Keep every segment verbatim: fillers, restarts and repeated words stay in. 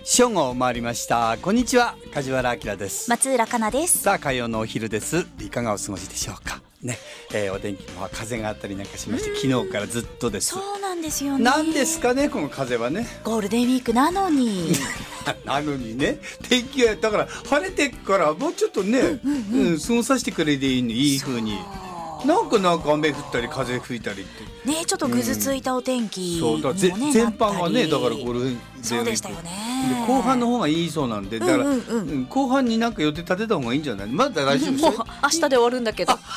正午を回りました。こんにちは、梶原明です。 松浦香奈です。 さあ、火曜のお昼です。いかがお過ごしでしょうかね。えー、お天気も風があったりなんかしまして、昨日からずっとです。 そうなんですよね。 なんですかね、この風はね。 ゴールデンウィークなのになのにね、天気がだから晴れてからもうちょっとね、うんうんうん、過ごさせてくれていいの、いい風に。なんかなんか雨降ったり風吹いたりってね、ちょっとぐずついたお天気にも、ね、 うん、そうだ、 ね、 全般がね、だからゴルフそうでしたよね。 で後半の方がいいそうなんで、だから、うんうんうん、後半になんか予定立てた方がいいんじゃない。まだ大丈夫ですよ。 もう明日で終わるんだけど。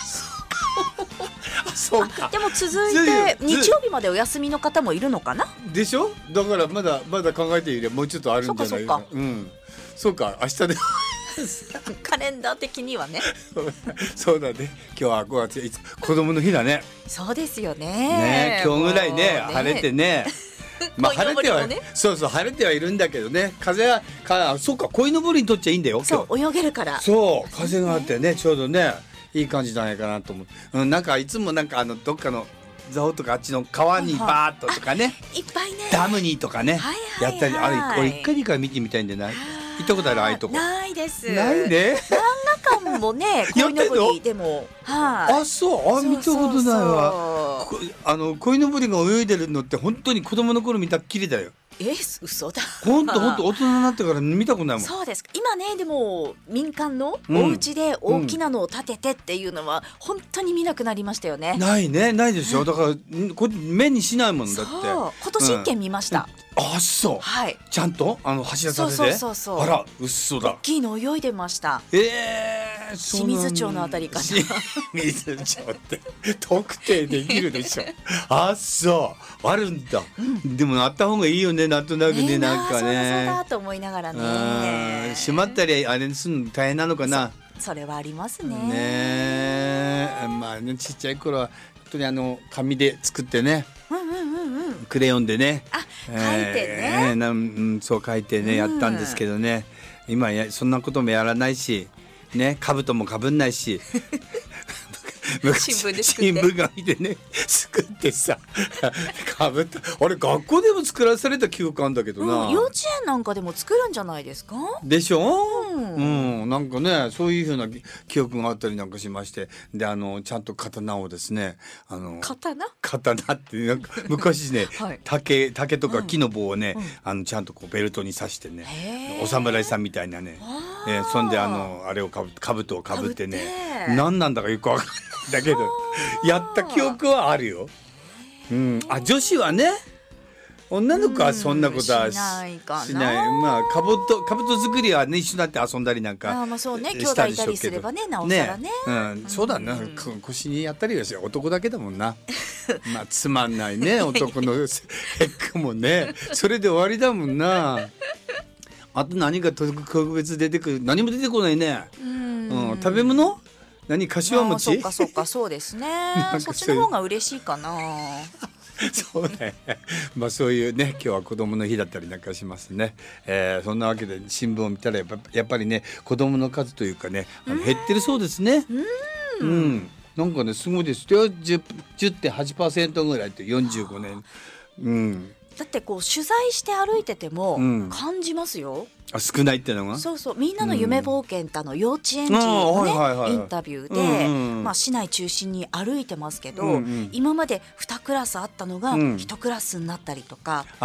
そうか。 でも続いて日曜日までお休みの方もいるのかな。でしょ。だからまだまだ考えていればもうちょっとあるんじゃないか。うん、そうか、明日でカレンダー的にはねそうだね。今日はごがついつか子供の日だね。 そうですよね。 ね、今日ぐらいね、晴れてねまあ晴れては、ね、そうそう晴れてはいるんだけどね、風はか、そうか、鯉のぼりにとっちゃいいんだよ。 そう、泳げるから。 そう風があってね、ちょうどねいい感じじゃないかなと思う、うん、なんかいつもなんかあのどっかの蔵王とかあっちの川にバーッととかね、 いっぱいね、 ダムにとかね、はいはいはい、やったり、あれこれ一回二回見てみたいんでない。行ったことある、ああいうとこ。 ないです。 ないね。 何らかもね、鯉のぼりでも、 はい。あ、そう、あ、見たことないわ。あの鯉のぼりが泳いでるのって本当に子供の頃見たっきりだよ。 え、嘘だ。 本当本当大人になってから見たことないもん。 そうですか。今ね、でも民間のお家で大きなのを建ててっていうのは本当に見なくなりましたよね。 ないね、ないでしょ。だからこ目にしないもんだって。 今年一件見ました。 あ、そう。 はい。 ちゃんとあの柱立てて。そうそうそう。あら、嘘だ。 大きいの泳いでました。 ええ。 清水町のあたりかな。 清水町って特定できるでしょ。あ、そう。あるんだ。でもあった方がいいよね、なんとなくね、なんかね。 そうだそうだと思いながらね。 閉まったりあれするの大変なのかな。 それはありますね。 ね、まあね、ちっちゃい頃は本当にあの紙で作ってね。クレヨンでね、 あ、書いてね、 えー、なん、そう書いてね、やったんですけどね、今やそんなこともやらないしね、兜もかぶんないし新聞で作って、 新聞紙でね作ってさかぶった。あれ学校でも作らされた記憶あるんだけどな、 うん、幼稚園なんかでも作るんじゃないですか。 でしょ、うん、 うん、なんかねそういうふうな記憶があったりなんかしまして、であのちゃんと刀をですね、あの刀刀ってなんか昔ね、はい、竹竹とか木の棒をね、うんうん、あのちゃんとこうベルトに刺してね、お侍さんみたいなね、えー、そんであのあれをかぶ兜をかぶってね、何なんだかよくわかんないだけどやった記憶はあるよ。うん、あ、女子はね、女の子はそんなことは し, しないかな。しない。まあかぶとかぶと作りはね、一緒になって遊んだりなんか。 あ、まあそうね、兄弟いたりすればね、なおさらね。 ね、うん、そうだな、腰にやったりはし男だけだもんな。まあつまんないね、男のヘックもね、それで終わりだもんな。あと何が特別出てくる、何も出てこないね。うん、うん、食べ物？何、柏餅？ そうかそうか、そうですね。そっちの方が嬉しいかな。 そうね。まあそういうね、今日は子供の日だったりなんかしますね。えー、そんなわけで新聞を見たらやっぱ、やっぱりね、子供の数というかね、あの減ってるそうですね。うん、うん、なんかねすごいですよ。 じゅってんはちパーセント ぐらいってよんじゅうごねん。うん。だってこう取材して歩いてても感じますよ、 うん、あ、少ないってのが。 そうそう、みんなの夢冒険ってあの幼稚園児のね、うん、インタビューで、うんうん、まあ、市内中心に歩いてますけど、うんうん、今までにクラスあったのがいちクラスになったりとか、